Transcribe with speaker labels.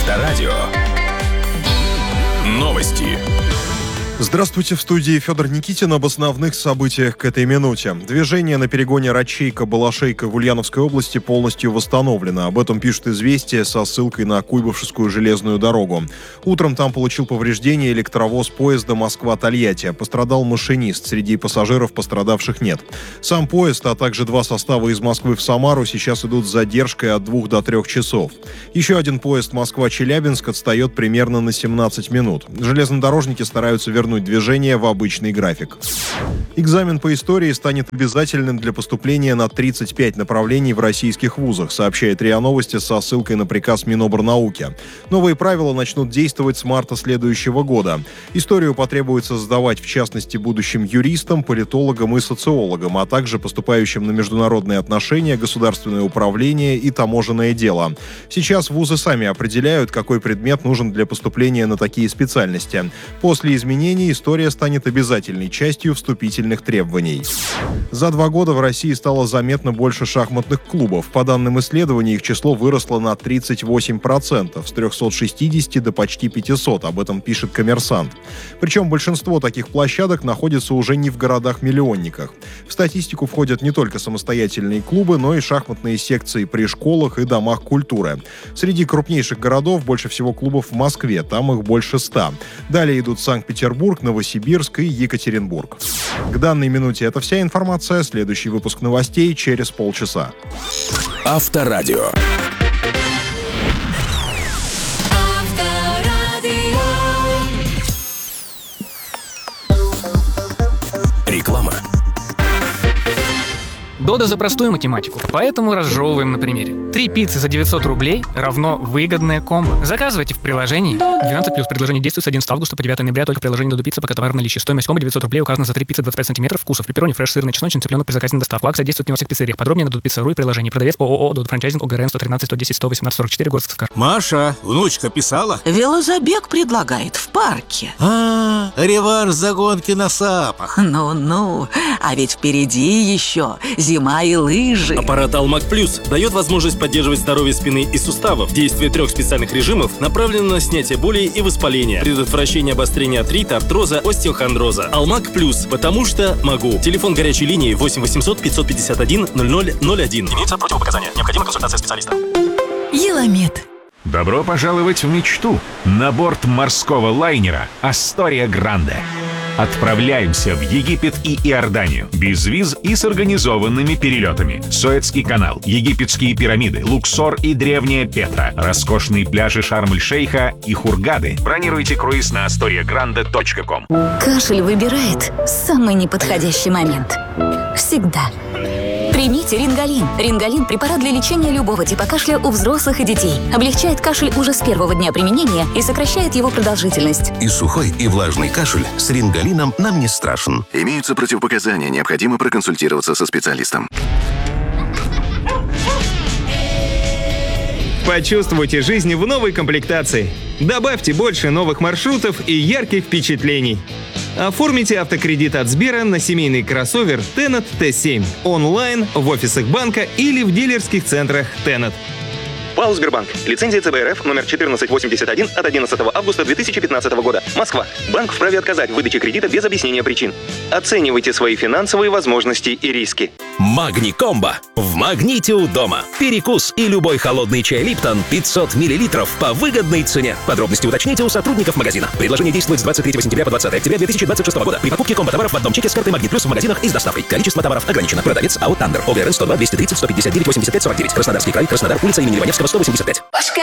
Speaker 1: Авторадио. Новости.
Speaker 2: Здравствуйте, в студии Федор Никитин. Об основных событиях к этой минуте. Движение на перегоне Рачейка-Балашейка в Ульяновской области полностью восстановлено. Об этом пишет «Известия» со ссылкой на Куйбышевскую железную дорогу. Утром там получил повреждение электровоз поезда Москва-Тольятти. Пострадал машинист. Среди пассажиров пострадавших нет. Сам поезд, а также два состава из Москвы в Самару сейчас идут с задержкой от 2 до 3 часов. Еще один поезд Москва-Челябинск отстает примерно на 17 минут. Железнодорожники стараются вернуть движение в обычный график. Экзамен по истории станет обязательным для поступления на 35 направлений в российских вузах, сообщает РИА Новости со ссылкой на приказ Минобрнауки. Новые правила начнут действовать с марта следующего года. Историю потребуется сдавать, в частности, будущим юристам, политологам и социологам, а также поступающим на международные отношения, государственное управление и таможенное дело. Сейчас вузы сами определяют, какой предмет нужен для поступления на такие специальности. После изменений история станет обязательной частью вступительных требований. За 2 года в России стало заметно больше шахматных клубов. По данным исследований, их число выросло на 38%, с 360 до почти 500. Об этом пишет «Коммерсант». Причем большинство таких площадок находится уже не в городах-миллионниках. В статистику входят не только самостоятельные клубы, но и шахматные секции при школах и домах культуры. Среди крупнейших городов больше всего клубов в Москве, там их больше 100. Далее идут Санкт-Петербург, Новосибирск и Екатеринбург. К данной минуте это вся информация. Следующий выпуск новостей через полчаса.
Speaker 1: Авторадио. Реклама.
Speaker 3: Дода за простую математику, поэтому разжевываем на примере. 3 пиццы за 900 рублей равно выгодное комбо. Заказывайте в приложении. 12+. Предложение действует с 11 августа по 9 ноября только в приложении Dodo Pizza, пока товар в наличии. Стоимость комбо 900 рублей указана за 3 пиццы 25 сантиметров вкусов. Пепперони, фреш, сырный, чесночный, цыпленок при заказе на доставку. Акция действует не во всех пиццериях. Подробнее на dodopizza.ru и приложении. Продавец ООО Dodo Франчайзинг ОГРН 113 110 118 44 город Сыскар.
Speaker 4: Маша, внучка писала?
Speaker 5: Велозабег предлагает в парке.
Speaker 4: Реванш за гонки на САПах.
Speaker 5: Ну-ну, а ведь впереди еще зима и лыжи.
Speaker 6: Аппарат Алмак Плюс дает возможность поддерживать здоровье спины и суставов. Действие 3 специальных режимов направлено на снятие боли и воспаления, предотвращение обострения артрита, артроза, остеохондроза. Алмак Плюс, потому что могу. Телефон горячей линии 8 800 551 0001. Имеются противопоказания. Необходима консультация специалиста.
Speaker 7: Еламед.
Speaker 8: Добро пожаловать в мечту на борт морского лайнера «Астория Гранде». Отправляемся в Египет и Иорданию без виз и с организованными перелетами. Суэцкий канал, египетские пирамиды, Луксор и древняя Петра, роскошные пляжи Шарм-эль-Шейха и Хургады. Бронируйте круиз на astoriagrande.com.
Speaker 7: Кашель выбирает самый неподходящий момент. Всегда. Примите Рингалин. Рингалин – препарат для лечения любого типа кашля у взрослых и детей. Облегчает кашель уже с первого дня применения и сокращает его продолжительность.
Speaker 9: И сухой, и влажный кашель с Рингалином нам не страшен. Имеются противопоказания, необходимо проконсультироваться со специалистом.
Speaker 10: Почувствуйте жизнь в новой комплектации. Добавьте больше новых маршрутов и ярких впечатлений. Оформите автокредит от Сбера на семейный кроссовер Tenet T7 онлайн, в офисах банка или в дилерских центрах Tenet.
Speaker 11: ПАО «Сбербанк». Лицензия ЦБ РФ номер 1481 от 11 августа 2015 года. Москва. Банк вправе отказать в выдаче кредита без объяснения причин. Оценивайте свои финансовые возможности и риски.
Speaker 1: Магни-комбо. В магните у дома. Перекус и любой холодный чай Липтон 500 мл по выгодной цене. Подробности уточните у сотрудников магазина. Предложение действует с 23 сентября по 20 октября 2026 года. При покупке комбо-товаров в одном чеке с картой Магнит Плюс в магазинах и с доставкой. Количество товаров ограничено. Продавец АО «Тандер». ОГРН 102 230 159 85 49. Краснодарский край. Краснодар. Улица имени Иваневского, 185.